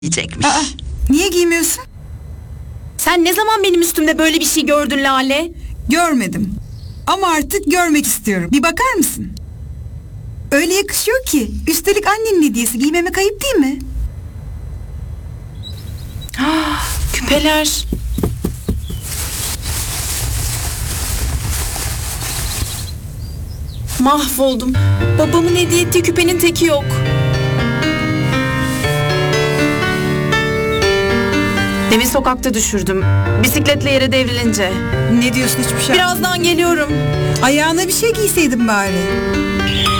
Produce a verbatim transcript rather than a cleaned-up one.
diyecekmiş. Aa, niye giymiyorsun? Sen ne zaman benim üstümde böyle bir şey gördün Lale? Görmedim. Ama artık görmek istiyorum. Bir bakar mısın? Öyle yakışıyor ki. Üstelik annenin hediyesi, giymemek ayıp değil mi? Küpeler. Mahvoldum. Babamın hediye ettiği küpenin teki yok. Demin sokakta düşürdüm. Bisikletle yere devrilince. Ne diyorsun, hiçbir şey? Birazdan geliyorum. Ayağına bir şey giyseydin bari.